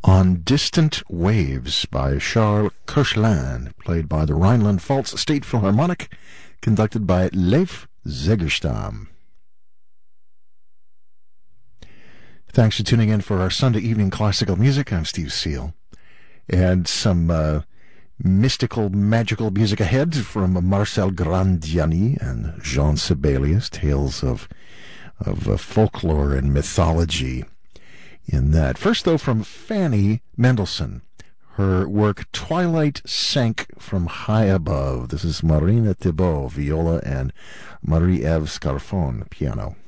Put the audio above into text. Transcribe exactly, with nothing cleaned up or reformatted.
On Distant Waves by Charles Koechlin, played by the Rhineland-Pfalz State Philharmonic, conducted by Leif Zegerstam. Thanks for tuning in for our Sunday evening classical music. I'm Steve Seal. And some uh, mystical, magical music ahead from Marcel Grandiani and Jean Sibelius, tales of, of uh, folklore and mythology in that. First, though, from Fanny Mendelssohn, her work Twilight Sank from High Above. This is Marina Thibault, viola, and Marie-Ève Scarfone, piano.